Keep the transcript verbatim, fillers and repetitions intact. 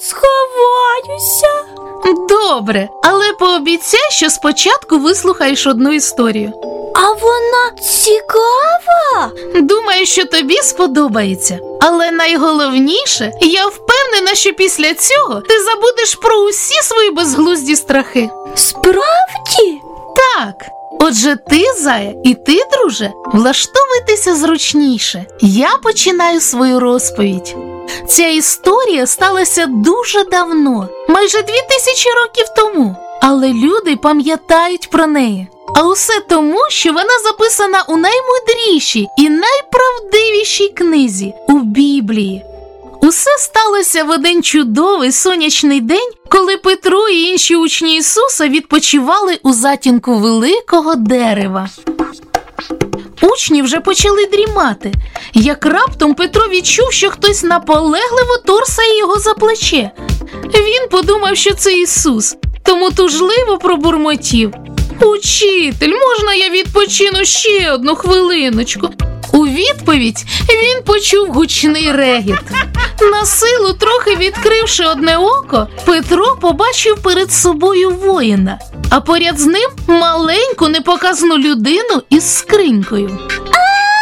сховаюся. Добре, але пообіцяй, що спочатку вислухаєш одну історію. А вона цікава? Думаю, що тобі сподобається. Але найголовніше, я впевнена, що після цього ти забудеш про усі свої безглузді страхи. Справді? Так. Отже, ти, Зая, і ти, друже, влаштовуйтеся зручніше. Я починаю свою розповідь. Ця історія сталася дуже давно, майже дві тисячі років тому. Але люди пам'ятають про неї. А усе тому, що вона записана у наймудрішій і найправдивішій книзі – у Біблії. Усе сталося в один чудовий сонячний день, коли Петро і інші учні Ісуса відпочивали у затінку великого дерева. Учні вже почали дрімати, як раптом Петро відчув, що хтось наполегливо торсає його за плече. Він подумав, що це Ісус, тому тужливо пробурмотів: «Учитель, можна я відпочину ще одну хвилиночку?» У відповідь він почув гучний регіт. На силу, трохи відкривши одне око, Петро побачив перед собою воїна, а поряд з ним маленьку непоказну людину із скринькою.